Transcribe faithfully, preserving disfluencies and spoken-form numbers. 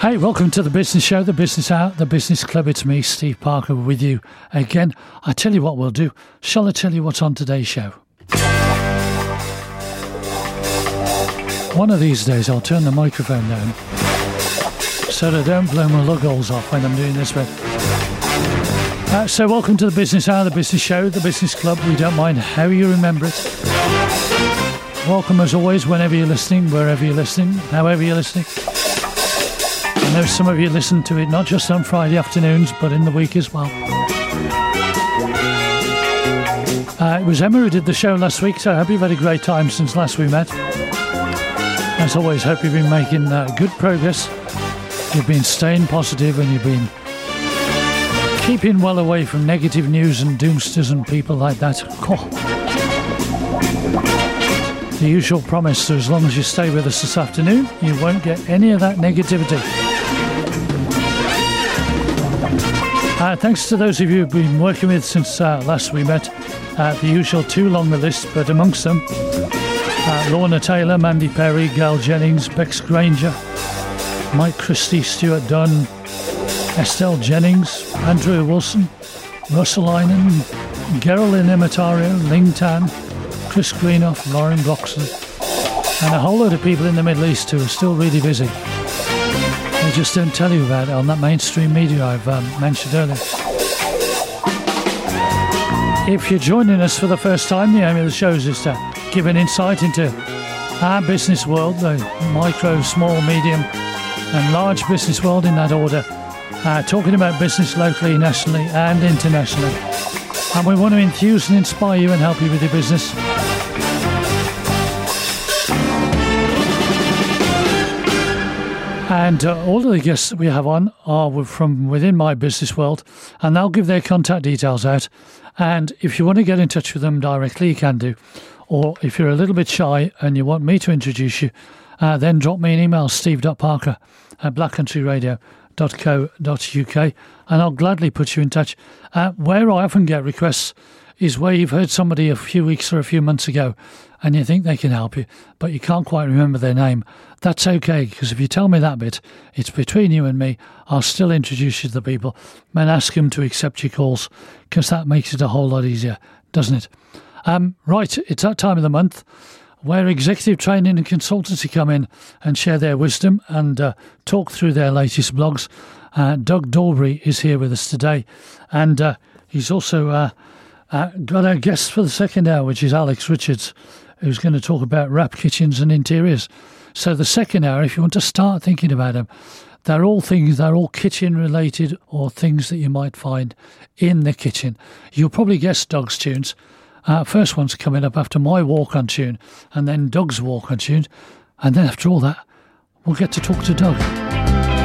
Hey, welcome to the Business Show, the Business Hour, the Business Club. It's me, Steve Parker, with you again. I tell you what we'll do. Shall I tell you what's on today's show? One of these days I'll turn the microphone down so that I don't blow my lug holes off when I'm doing this bit. Uh, so welcome to the Business Hour, the Business Show, the Business Club. We don't mind how you remember it. Welcome as always whenever you're listening, wherever you're listening, however you're listening. I know some of you listen to it not just on Friday afternoons, but in the week as well. Uh, it was Emma who did the show last week, so I hope you've had a great time since last we met. As always, hope you've been making uh, good progress. You've been staying positive and you've been keeping well away from negative news and doomsters and people like that. Oh. The usual promise, so as long as you stay with us this afternoon, you won't get any of that negativity. Uh, thanks to those of you who've been working with since uh, last we met. Uh, the usual two along the list, but amongst them, uh, Lorna Taylor, Mandy Perry, Gail Jennings, Bex Granger, Mike Christie, Stuart Dunn, Estelle Jennings, Andrew Wilson, RussellInen, Geraldine Imitario, Ling Tan, Chris Greenoff, Lauren Bloxley, and a whole load of people in the Middle East who are still really busy. They just don't tell you about it on that mainstream media I've um, mentioned earlier. If you're joining us for the first time, the aim of the show is just to give an insight into our business world, the micro, small, medium and large business world in that order, uh, talking about business locally, nationally and internationally. And we want to enthuse and inspire you and help you with your business. And uh, all of the guests that we have on are from within my business world, and they'll give their contact details out. And if you want to get in touch with them directly, you can do. Or if you're a little bit shy and you want me to introduce you, uh, then drop me an email, steve dot parker at black country radio dot co dot uk, and I'll gladly put you in touch. Uh, where I often get requests is where you've heard somebody a few weeks or a few months ago and you think they can help you, but you can't quite remember their name. That's okay, because if you tell me that bit, it's between you and me. I'll still introduce you to the people and ask them to accept your calls, because that makes it a whole lot easier, doesn't it? Um, right, it's that time of the month where executive training and consultancy come in and share their wisdom and uh, talk through their latest blogs. Uh, Doug Dalbury is here with us today, and uh, he's also uh, uh, got our guest for the second hour, which is Alex Richards, who's going to talk about wrap kitchens and interiors. So the second hour, if you want to start thinking about them, they're all things, they're all kitchen related or things that you might find in the kitchen. You'll probably guess Doug's tunes. Uh, first one's coming up after my walk-on tune, and then Doug's walk-on tune. And then after all that, we'll get to talk to Doug.